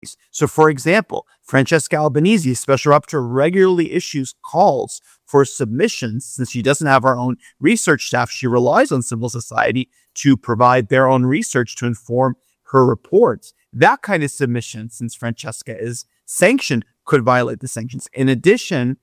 So, for example, Francesca Albanese, special rapporteur, regularly issues calls for submissions. Since she doesn't have her own research staff, she relies on civil society to provide their own research to inform her reports. That kind of submission, since Francesca is sanctioned, could violate the sanctions. In addition,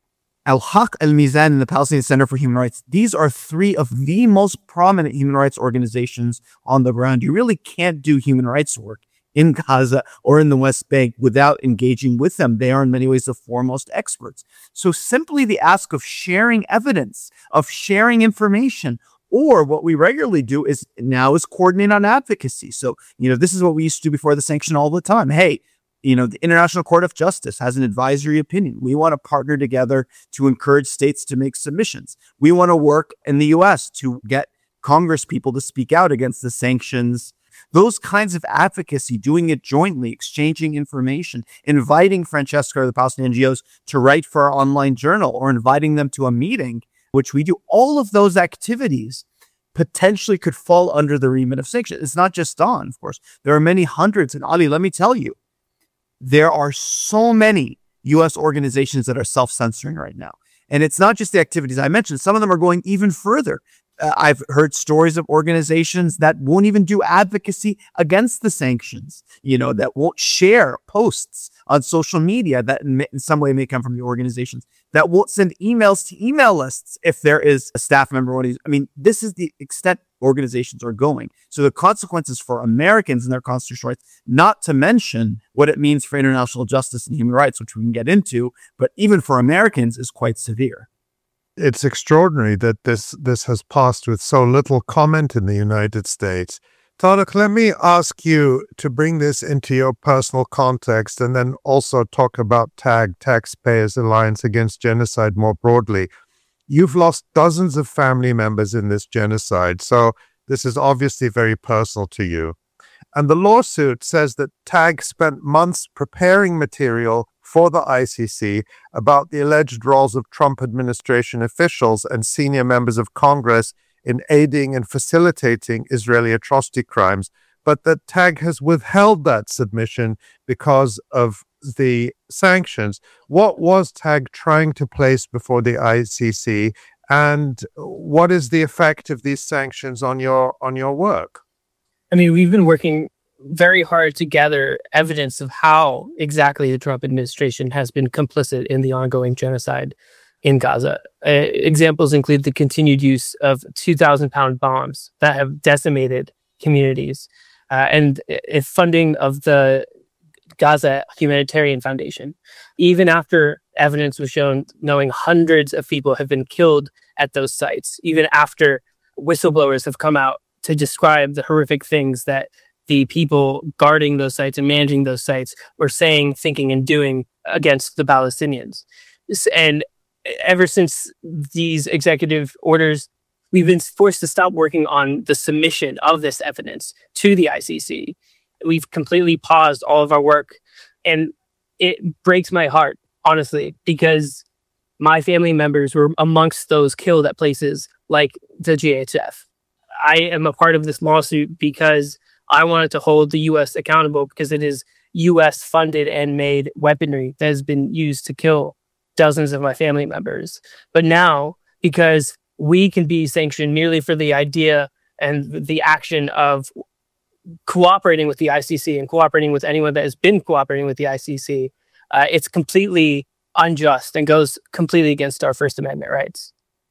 Al-Haq Al-Mizan and the Palestinian Center for Human Rights, these are three of the most prominent human rights organizations on the ground. You really can't do human rights work in Gaza or in the West Bank without engaging with them. They are in many ways the foremost experts. So simply the ask of sharing evidence, of sharing information, or what we regularly do is coordinate on advocacy. So, this is what we used to do before the sanction all the time. Hey, the International Court of Justice has an advisory opinion. We want to partner together to encourage states to make submissions. We want to work in the U.S. to get Congress people to speak out against the sanctions. Those kinds of advocacy, doing it jointly, exchanging information, inviting Francesca or the Palestinian NGOs to write for our online journal or inviting them to a meeting, which we do, all of those activities potentially could fall under the remit of sanctions. It's not just Dawn, of course. There are many hundreds. And Ali, let me tell you, there are so many U.S. organizations that are self-censoring right now. And it's not just the activities I mentioned. Some of them are going even further. I've heard stories of organizations that won't even do advocacy against the sanctions, that won't share posts on social media that in some way may come from the organizations, that won't send emails to email lists if there is a staff member. This is the extent organizations are going. So the consequences for Americans and their constitutional rights, not to mention what it means for international justice and human rights, which we can get into, but even for Americans is quite severe. It's extraordinary that this has passed with so little comment in the United States. Tarek, let me ask you to bring this into your personal context and then also talk about TAG, Taxpayers Alliance Against Genocide, more broadly. You've lost dozens of family members in this genocide, so this is obviously very personal to you. And the lawsuit says that TAG spent months preparing material for the ICC about the alleged roles of Trump administration officials and senior members of Congress in aiding and facilitating Israeli atrocity crimes, but that TAG has withheld that submission because of the sanctions. What was TAG trying to place before the ICC, and what is the effect of these sanctions on your work? We've been working very hard to gather evidence of how exactly the Trump administration has been complicit in the ongoing genocide in Gaza. Examples include the continued use of 2,000-pound bombs that have decimated communities, and funding of the Gaza Humanitarian Foundation. Even after evidence was shown knowing hundreds of people have been killed at those sites, even after whistleblowers have come out to describe the horrific things that the people guarding those sites and managing those sites were saying, thinking, and doing against the Palestinians. And ever since these executive orders, we've been forced to stop working on the submission of this evidence to the ICC. We've completely paused all of our work. And it breaks my heart, honestly, because my family members were amongst those killed at places like the GHF. I am a part of this lawsuit because I wanted to hold the U.S. accountable because it is U.S. funded and made weaponry that has been used to kill dozens of my family members. But now, because we can be sanctioned merely for the idea and the action of cooperating with the ICC and cooperating with anyone that has been cooperating with the ICC, it's completely unjust and goes completely against our First Amendment rights.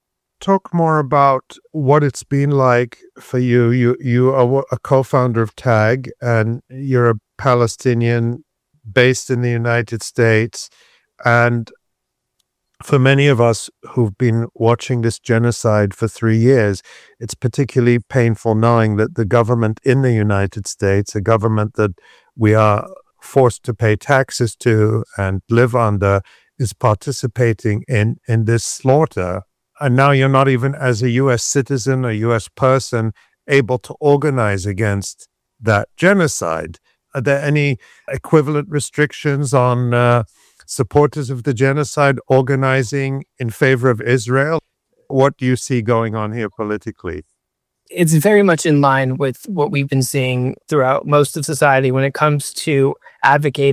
Talk more about what it's been like for you. You are a co-founder of TAG, and you're a Palestinian based in the United States. And for many of us who've been watching this genocide for 3 years, it's particularly painful knowing that the government in the United States, a government that we are forced to pay taxes to and live under, is participating in this slaughter. And now you're not even, as a U.S. citizen or U.S. person, able to organize against that genocide. Are there any equivalent restrictions on supporters of the genocide organizing in favor of Israel? What do you see going on here politically? It's very much in line with what we've been seeing throughout most of society when it comes to advocating